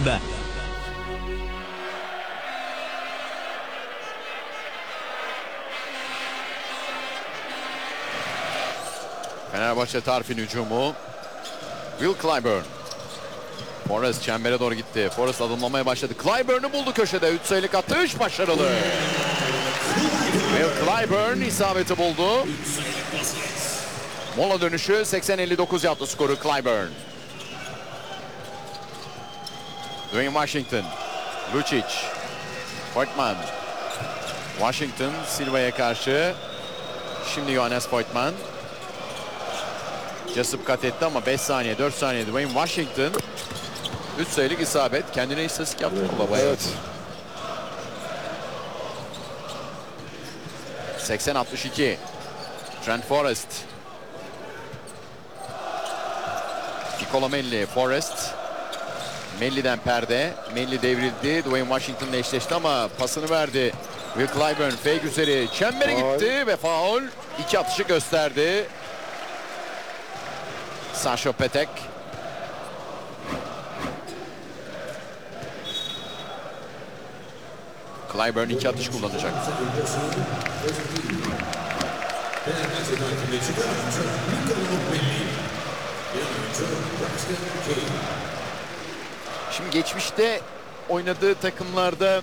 ekranında. Fenerbahçe Tarfin hücumu. Will Clyburn. Forrest çembere doğru gitti. Forrest adımlamaya başladı. Clyburn'u buldu köşede. 3 sayılık atış başarılı. Will Clyburn isabeti buldu. Mola dönüşü 80-59 yaptı skoru Clyburn. Dwayne Washington. Lucic. Voigtman. Washington Silva'ya karşı. Şimdi Johannes Voigtman. Jessup kat etti ama 5 saniye 4 saniye Dwayne Washington 3 sayılık isabet. Kendine istatistik yaptı Kulaba'ya. Evet. 80-62. Trent Forrest. Nicola Melli. Forrest. Melli'den perde. Melli devrildi. Dwayne Washington'la eşleşti ama pasını verdi. Will Clyburn fake üzeri çembere gitti ve faul. 2 atışı gösterdi. Sasha Petek. Clyburn 2 atış kullanacak. Şimdi geçmişte oynadığı takımlarda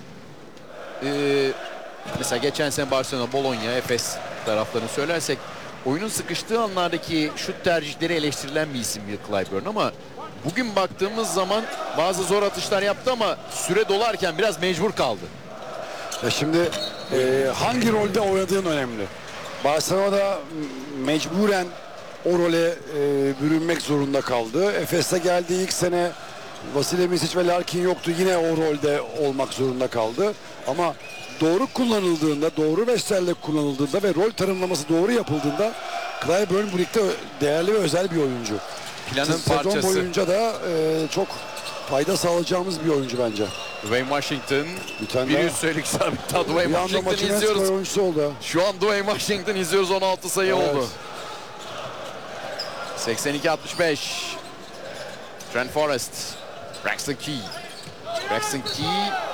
mesela geçen sene Barcelona, Bologna, Efes taraflarını söylersek oyunun sıkıştığı anlardaki şut tercihleri eleştirilen bir isim Will Clyburn ama bugün baktığımız zaman bazı zor atışlar yaptı ama süre dolarken biraz mecbur kaldı. Ya şimdi hangi rolde oynadığın önemli. Barcelona'da mecburen o role bürünmek zorunda kaldı. Efes'e geldiği ilk sene Vasilij Micić ve Larkin yoktu. Yine o rolde olmak zorunda kaldı. Ama doğru kullanıldığında, doğru vesayetlerle kullanıldığında ve rol tanımlaması doğru yapıldığında Clyburn bu ligde değerli ve özel bir oyuncu. Planın parçası. Sezon boyunca da çok fayda sağlayacağımız bir oyuncu bence. Dwayne Washington bir üst sayılık isabet. Dwayne Bir anda Washington maçın izliyoruz. oyuncusu oldu. Şu an Dwayne Washington izliyoruz. 16 sayı oldu. 82-65. Trent Forrest. Braxton Key. Braxton Key.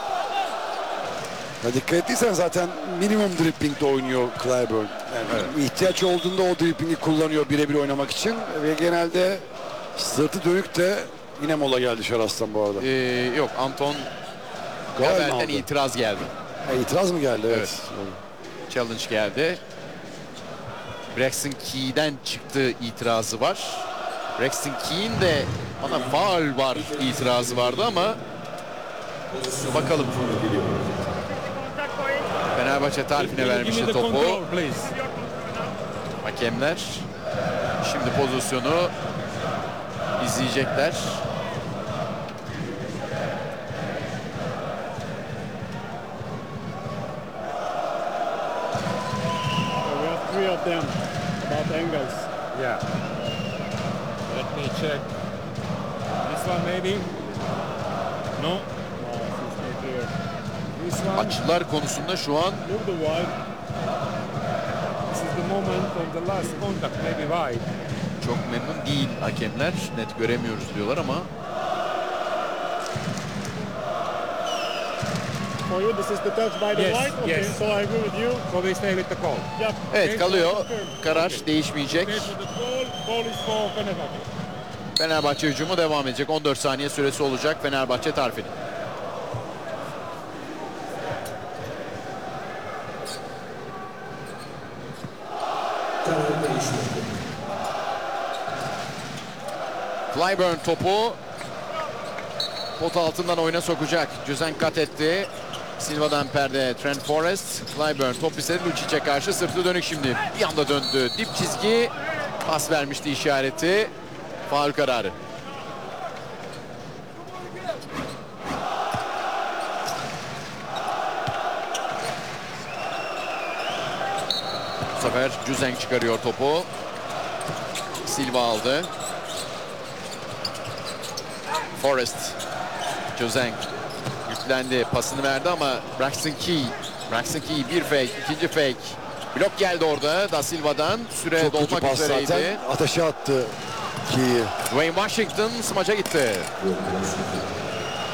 Ya dikkat ettiysen zaten minimum dribbling'de oynuyor Clyburn. Yani ihtiyaç olduğunda o dribblingi kullanıyor birebir oynamak için ve genelde sırtı dönük de yine mola geldi Şaras'tan bu arada. Yok, Anton Gabriel'den itiraz geldi. İtiraz mı geldi? Evet. Challenge geldi. Braxton Key'den çıktığı itirazı var. Braxton Key'in de bana faul var itirazı vardı ama bakalım. Fenerbahçe Tarfin'e vermişti topu. Hakemler şimdi pozisyonu izleyecekler. Three of them about angles. Yeah. Let me check. This one maybe? No. This one. Açılar konusunda şu an Look the wide. This is the moment on the last contact, maybe wide. çok memnun değil hakemler. Net göremiyoruz diyorlar ama For you, this is the touch by the Yes, wide. Okay, yes. so I agree with you. So we stay with the call. Yep. evet kalıyor. Karar değişmeyecek. Stay for the goal. Goal is for Fenerbahçe. Fenerbahçe hücumu devam edecek. 14 saniye süresi olacak Fenerbahçe Tarfin'in. Clyburn topu pot altından oyuna sokacak. Cüzen kat etti. Silva'dan perde Trent Forrest. Clyburn top ise Lucic'e karşı sırtı dönük şimdi. Bir anda döndü. Dip çizgi. Pas vermişti işareti. Faul kararı. Bu sefer Cüzen çıkarıyor topu. Silva aldı. Forrest. Cüzen yüklendi. Pasını verdi ama Braxton Key. Braxton Key bir fake, ikinci fake. Blok geldi orada Da Silva'dan. Süre Çok kötü dolmak pas üzereydi. zaten. Ateşe attı Key'i. Dwayne Washington smaça gitti.